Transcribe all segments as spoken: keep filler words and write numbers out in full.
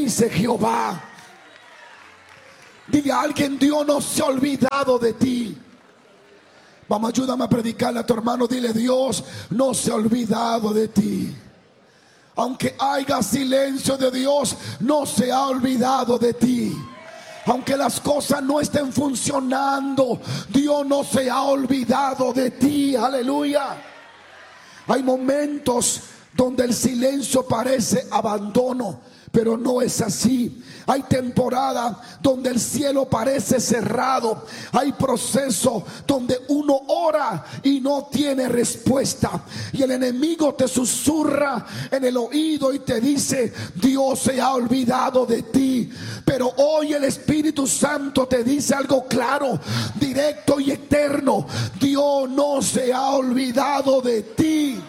dice Jehová. Diga a alguien: Dios no se ha olvidado de ti. Vamos, ayúdame a predicarle a tu hermano. Dile: Dios no se ha olvidado de ti. Aunque haya silencio de Dios, no se ha olvidado de ti. Aunque las cosas no estén funcionando, Dios no se ha olvidado de ti. Aleluya. Hay momentos donde el silencio parece abandono, pero no es así. Hay temporada donde el cielo parece cerrado. Hay proceso donde uno ora y no tiene respuesta, y el enemigo te susurra en el oído y te dice: Dios se ha olvidado de ti. Pero hoy el Espíritu Santo te dice algo claro, directo y eterno: Dios no se ha olvidado de ti.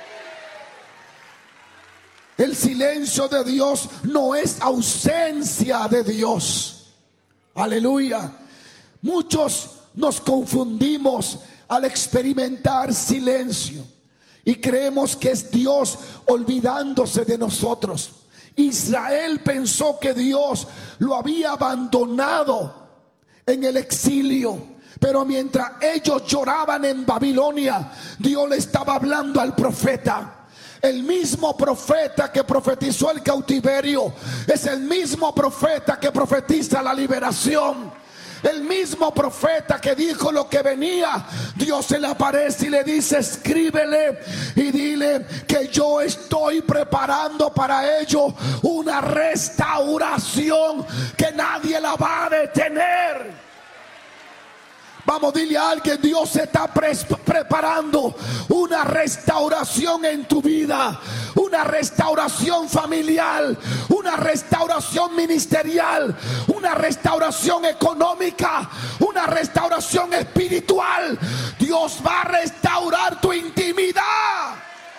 El silencio de Dios no es ausencia de Dios. Aleluya. Muchos nos confundimos al experimentar silencio y creemos que es Dios olvidándose de nosotros. Israel pensó que Dios lo había abandonado en el exilio, pero mientras ellos lloraban en Babilonia, Dios le estaba hablando al profeta. El mismo profeta que profetizó el cautiverio es el mismo profeta que profetiza la liberación. El mismo profeta que dijo lo que venía. Dios se le aparece y le dice: escríbele y dile que yo estoy preparando para ellos una restauración que nadie la va a detener. Vamos, dile a alguien: Dios está pre preparando una restauración en tu vida, una restauración familiar, una restauración ministerial, una restauración económica, una restauración espiritual. Dios va a restaurar tu intimidad.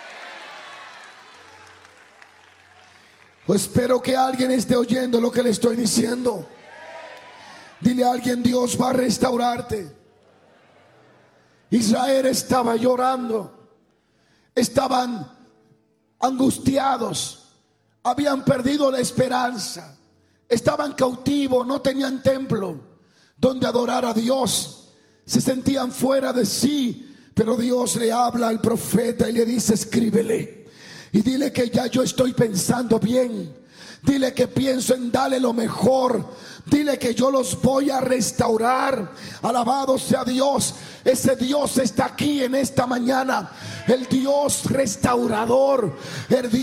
Pues espero que alguien esté oyendo lo que le estoy diciendo. Dile a alguien: Dios va a restaurarte. Israel estaba llorando, estaban angustiados, habían perdido la esperanza, estaban cautivos, no tenían templo donde adorar a Dios, se sentían fuera de sí. Pero Dios le habla al profeta y le dice: escríbele y dile que ya yo estoy pensando bien. Dile que pienso en darle lo mejor. Dile que yo los voy a restaurar. Alabado sea Dios. Ese Dios está aquí en esta mañana. El Dios restaurador. El Dios